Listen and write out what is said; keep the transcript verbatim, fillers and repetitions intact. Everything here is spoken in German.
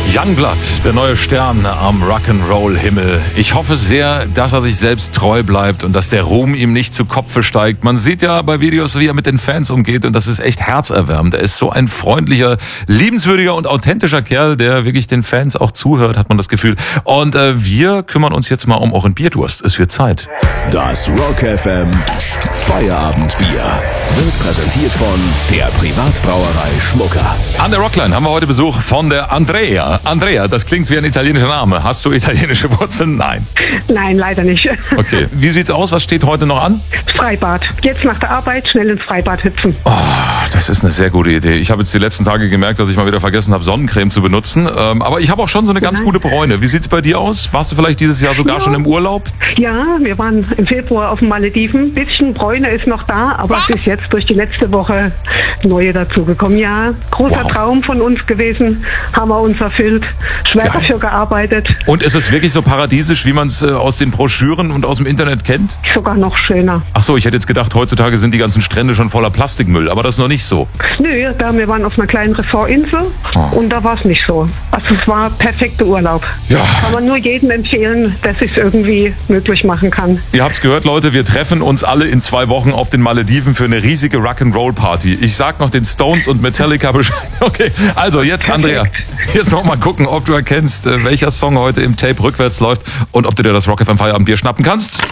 Youngblood, der neue Stern am Rock'n'Roll-Himmel. Ich hoffe sehr, dass er sich selbst treu bleibt und dass der Ruhm ihm nicht zu Kopfe steigt. Man sieht ja bei Videos, wie er mit den Fans umgeht, und das ist echt herzerwärmend. Er ist so ein freundlicher, liebenswürdiger und authentischer Kerl, der wirklich den Fans auch zuhört, hat man das Gefühl. Und äh, wir kümmern uns jetzt mal um euren Bierdurst. Es wird Zeit. Das Rock F M Feierabendbier wird präsentiert von der Privatbrauerei Schmucker. An der Rockline haben wir heute Besuch von der Andrea. Andrea, das klingt wie ein italienischer Name. Hast du italienische Wurzeln? Nein. Nein, leider nicht. Okay. Wie sieht's aus? Was steht heute noch an? Freibad. Jetzt nach der Arbeit schnell ins Freibad hüpfen. Oh, das ist eine sehr gute Idee. Ich habe jetzt die letzten Tage gemerkt, dass ich mal wieder vergessen habe, Sonnencreme zu benutzen. Ähm, aber ich habe auch schon so eine ganz Nein. gute Bräune. Wie sieht's bei dir aus? Warst du vielleicht dieses Jahr sogar Ja. schon im Urlaub? Ja, wir waren im Februar auf den Malediven. Bisschen Bräune ist noch da, aber Was? bis jetzt durch die letzte Woche neue dazugekommen. Ja, großer Wow. Traum von uns gewesen. Haben wir uns erfüllt. Schwer Geil. dafür gearbeitet. Und ist es wirklich so paradiesisch, wie man es äh, aus den Broschüren und aus dem Internet kennt? Sogar noch schöner. Ach so, ich hätte jetzt gedacht, heutzutage sind die ganzen Strände schon voller Plastikmüll, aber das ist noch nicht so. Nö, da wir waren auf einer kleinen Ressortinsel Oh. und da war es nicht so. Also es war perfekter Urlaub. Ja. Kann man nur jedem empfehlen, der sich irgendwie möglich machen kann. Ihr habt's gehört, Leute, wir treffen uns alle in zwei Wochen auf den Malediven für eine riesige Rock'n'Roll-Party. Ich sag noch den Stones und Metallica Bescheid. Okay, also jetzt, Andrea, jetzt noch mal gucken, ob du erkennst, äh, welcher Song heute im Tape rückwärts läuft und ob du dir das Rock F M Feierabendbier schnappen kannst.